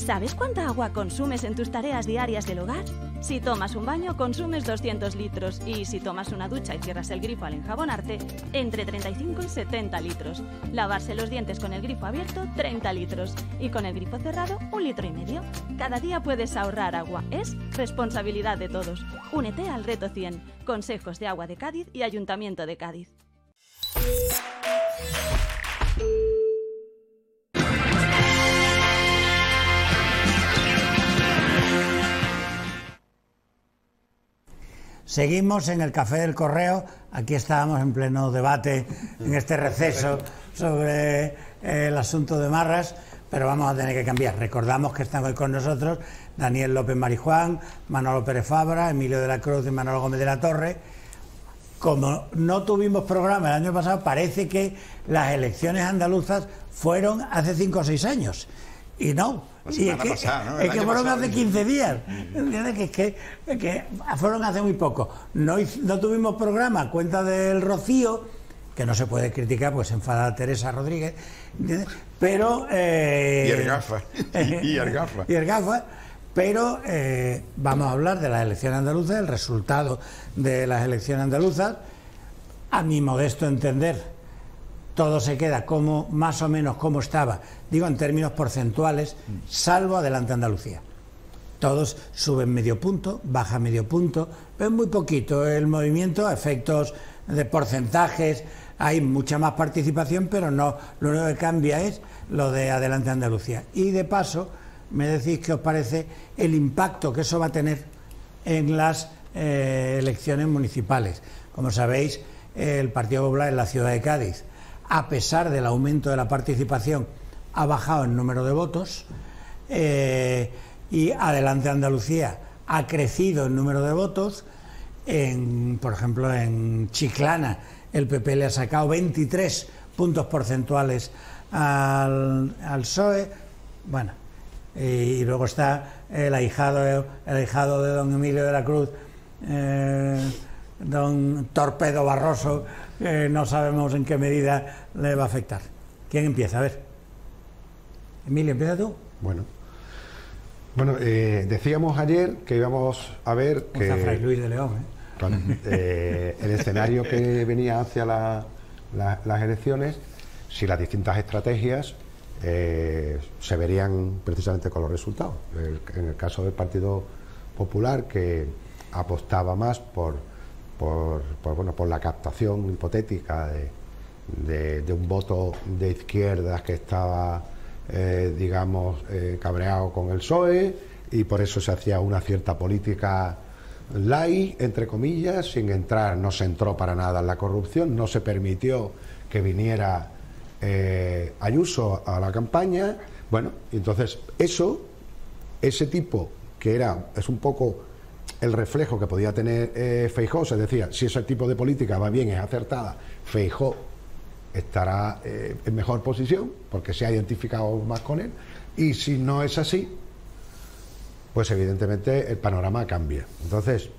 ¿Sabes cuánta agua consumes en tus tareas diarias del hogar? Si tomas un baño, consumes 200 litros y si tomas una ducha y cierras el grifo al enjabonarte, entre 35 y 70 litros. Lavarse los dientes con el grifo abierto, 30 litros y con el grifo cerrado, 1,5 litros. Cada día puedes ahorrar agua. Es responsabilidad de todos. Únete al Reto 100. Consejos de Agua de Cádiz y Ayuntamiento de Cádiz. Seguimos en el Café del Correo. Aquí estábamos en pleno debate, en este receso sobre el asunto de Marras, pero vamos a tener que cambiar. Recordamos que están hoy con nosotros Daniel López Marijuán, Manolo Pérez Fabra, Emilio de la Cruz y Manolo Gómez de la Torre. Como no tuvimos programa el año pasado, parece que las elecciones andaluzas fueron hace 5 o 6 años. Y no, y es que fueron hace 15 días. ¿Entiendes? Que fueron hace muy poco. No tuvimos programa a cuenta del Rocío, que no se puede criticar, pues se enfada Teresa Rodríguez, ¿entiendes? Pero y el gafa. Y el gafa. Pero vamos a hablar de las elecciones andaluzas, el resultado de las elecciones andaluzas. A mi modesto entender, todo se queda como más o menos como estaba, digo en términos porcentuales, salvo Adelante Andalucía. Todos suben medio punto, baja medio punto, pero es muy poquito el movimiento, a efectos de porcentajes, hay mucha más participación, pero no, lo único que cambia es lo de Adelante Andalucía. Y de paso, me decís qué os parece el impacto que eso va a tener en las elecciones municipales. Como sabéis, el Partido Popular en la ciudad de Cádiz, a pesar del aumento de la participación, ha bajado el número de votos, y Adelante Andalucía ha crecido el número de votos. Por ejemplo, en Chiclana el PP le ha sacado 23 puntos porcentuales al PSOE. Bueno, y luego está el ahijado de don Emilio de la Cruz, don Torpedo Barroso, que no sabemos en qué medida le va a afectar. ¿Quién empieza? A ver. Emilio, ¿empieza tú? Bueno, decíamos ayer que íbamos a ver que Fray Luis de León, claro, el escenario que venía hacia las elecciones, si las distintas estrategias se verían precisamente con los resultados. En el caso del Partido Popular, que apostaba más por la captación hipotética de un voto de izquierdas que estaba cabreado con el PSOE, y por eso se hacía una cierta política light, entre comillas, sin entrar, no se entró para nada en la corrupción, no se permitió que viniera Ayuso a la campaña. Bueno, entonces ese tipo que es un poco el reflejo que podía tener Feijóo. Se decía, si ese tipo de política va bien, es acertada, Feijóo estará en mejor posición porque se ha identificado más con él, y si no es así, pues evidentemente el panorama cambia. Entonces,